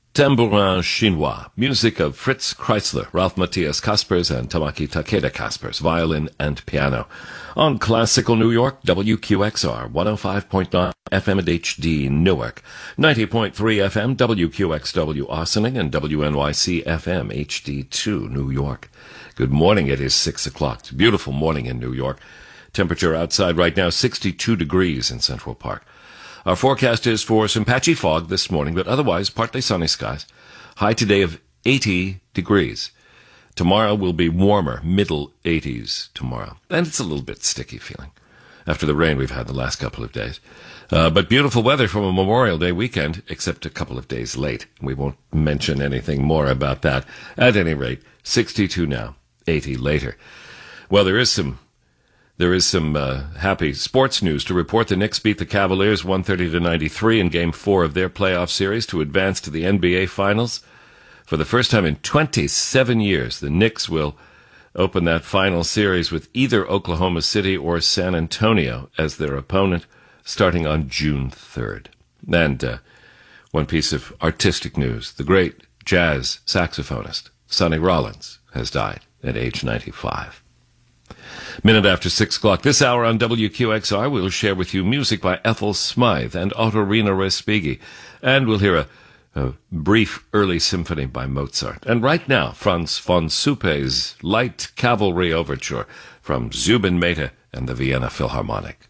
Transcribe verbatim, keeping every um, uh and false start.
Tambourin Chinois, music of Fritz Kreisler, Ralph Matthias Kaspers, and Tamaki Takeda Kaspers, violin and piano. On Classical New York, W Q X R, one oh five point nine F M and H D Newark, ninety point three F M, W Q X W Ossining, and W N Y C F M, H D two New York. Good morning, it is six o'clock. It's a beautiful morning in New York. Temperature outside right now, sixty-two degrees in Central Park. Our forecast is for some patchy fog this morning, but otherwise partly sunny skies. High today of eighty degrees. Tomorrow will be warmer, middle eighties tomorrow. And it's a little bit sticky feeling after the rain we've had the last couple of days. Uh, but beautiful weather from a Memorial Day weekend, except a couple of days late. We won't mention anything more about that. At any rate, sixty-two now, eighty later. Well, there is some... There is some uh, happy sports news to report. The Knicks beat the Cavaliers one thirty to ninety-three in Game four of their playoff series to advance to the N B A Finals. For the first time in twenty-seven years, the Knicks will open that final series with either Oklahoma City or San Antonio as their opponent, starting on June third. And uh, one piece of artistic news. The great jazz saxophonist, Sonny Rollins, has died at age ninety-five. Minute after six o'clock. This hour on W Q X R, we'll share with you music by Ethel Smythe and Ottorino Respighi. And we'll hear a, a brief early symphony by Mozart. And right now, Franz von Suppe's Light Cavalry Overture from Zubin Mehta and the Vienna Philharmonic.